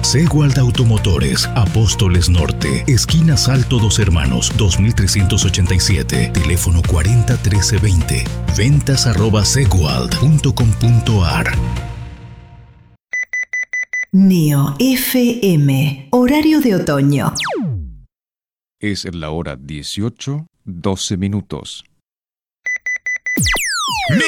Seguald Automotores, Apóstoles Norte, esquina Salto Dos Hermanos, 2387, teléfono 401320, ventas@seguald.com.ar. Neo FM, horario de otoño. Es la hora 18:12.